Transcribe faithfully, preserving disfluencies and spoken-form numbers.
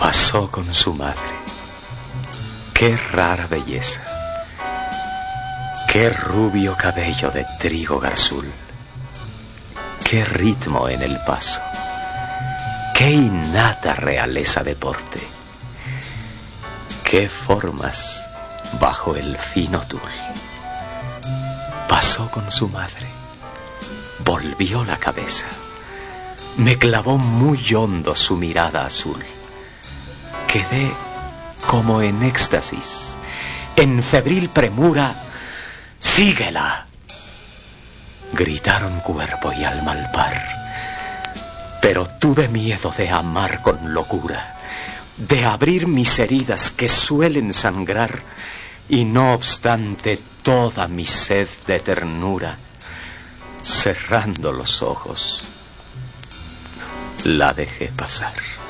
Pasó con su madre. Qué rara belleza. Qué rubio cabello de trigo garzul. Qué ritmo en el paso. Qué innata realeza de porte. Qué formas bajo el fino tul. Pasó con su madre. Volvió la cabeza. Me clavó muy hondo su mirada azul. Quedé como en éxtasis, en febril premura. ¡Síguela!, gritaron cuerpo y alma al par. Pero tuve miedo de amar con locura, de abrir mis heridas que suelen sangrar, y no obstante toda mi sed de ternura, cerrando los ojos, la dejé pasar.